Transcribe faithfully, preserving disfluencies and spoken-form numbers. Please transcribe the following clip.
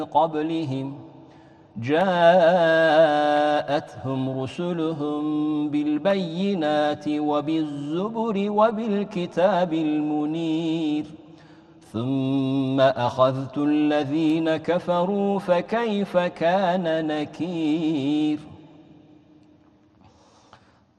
قبلهم جاءتهم رسلهم بالبينات وبالزبر وبالكتاب المنير ثم أخذت الذين كفروا فكيف كان نكير